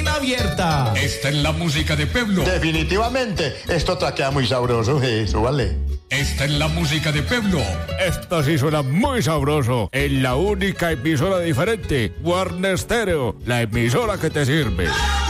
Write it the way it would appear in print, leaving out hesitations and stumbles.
cabina abierta. Esta es la música de Pueblo. Definitivamente, esto traquea muy sabroso, eso vale. Esta es la música de Pueblo. Esto sí suena muy sabroso. En la única emisora diferente, Warner Stereo, la emisora que te sirve.